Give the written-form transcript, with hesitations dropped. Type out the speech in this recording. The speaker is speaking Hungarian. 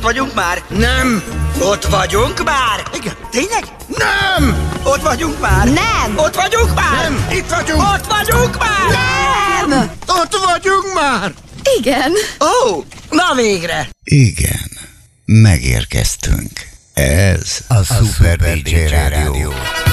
vagyunk már? Nem! Ott vagyunk már? Igen. Tényleg? Nem! Ott vagyunk már? Nem! Ott vagyunk már? Nem! Itt vagyunk! Ott vagyunk már? Nem! Ott vagyunk már! Igen. Ó, na végre! Igen, megérkeztünk. Ez a Super DJ Rádió.